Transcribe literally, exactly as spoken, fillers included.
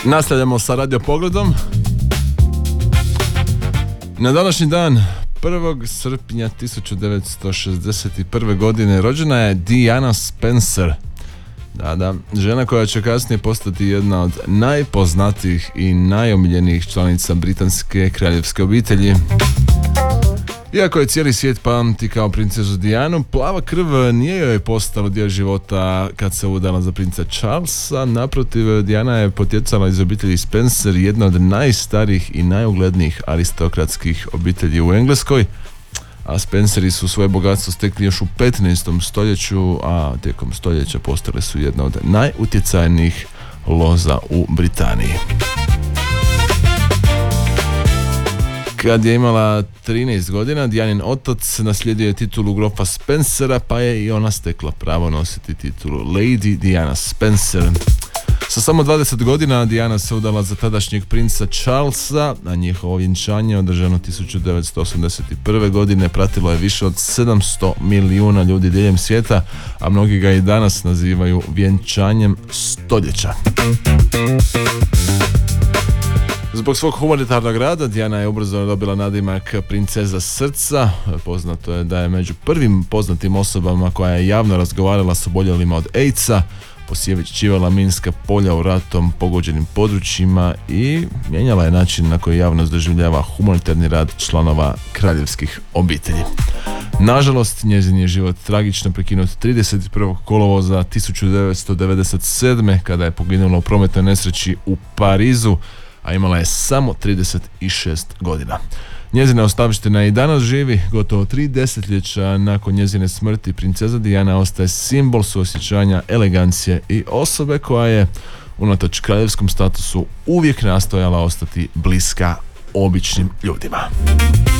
Nastavljamo sa Radio Pogledom. Na današnji dan, prvog srpnja tisuću devetsto šezdeset prve. godine, rođena je Diana Spencer. Da, da, žena koja će kasnije postati jedna od najpoznatijih i najomiljenijih članica britanske kraljevske obitelji. Iako je cijeli svijet pamti kao princezu Dianu, plava krv nije joj postala dio života kad se udala za princa Charlesa. Naprotiv, Diana je potjecala iz obitelji Spencer, jedna od najstarijih i najuglednijih aristokratskih obitelji u Engleskoj. A Spenceri su svoje bogatstvo stekli još u petnaestom stoljeću, a tijekom stoljeća postale su jedna od najutjecajnijih loza u Britaniji. Kad je imala trinaest godina, Dianin otac naslijedio je titulu grofa Spencera, pa je i ona stekla pravo nositi titulu Lady Diana Spencer. Sa samo dvadeset godina Diana se udala za tadašnjeg princa Charlesa, a njihovo vjenčanje održano tisuću devetsto osamdeset prve. godine pratilo je više od sedamsto milijuna ljudi diljem svijeta, a mnogi ga i danas nazivaju vjenčanjem stoljeća. Zbog svog humanitarnog rada Diana je ubrzo dobila nadimak princeza srca. Poznato je da je među prvim poznatim osobama koja je javno razgovarala s oboljelima od AIDS-a, posjećivala minska polja u ratom pogođenim područjima i mijenjala je način na koji javnost doživljava humanitarni rad članova kraljevskih obitelji. Nažalost, njezin je život tragično prekinut trideset prvog kolovoza tisuću devetsto devedeset sedme. kada je poginula u prometnoj nesreći u Parizu, a imala je samo trideset šest godina. Njezina ostavština i danas živi. Gotovo tri desetljeća nakon njezine smrti, princeza Diana ostaje simbol suosjećanja, elegancije i osobe koja je, unatoč kraljevskom statusu, uvijek nastojala ostati bliska običnim ljudima.